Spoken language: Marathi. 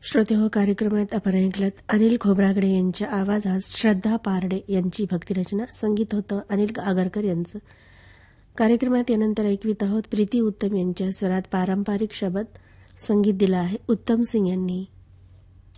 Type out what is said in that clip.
श्रोते हो, कार्यक्रमात आपण ऐकलत अनिल खोब्रागडे यांच्या आवाजात श्रद्धा पारडे यांची भक्तिरचना. संगीत होतं अनिल आगरकर यांचं. कार्यक्रमात यानंतर ऐकवित आहोत प्रीती उत्तम यांच्या स्वरात पारंपरिक शब्द. संगीत दिलं आहे उत्तम सिंग यांनी.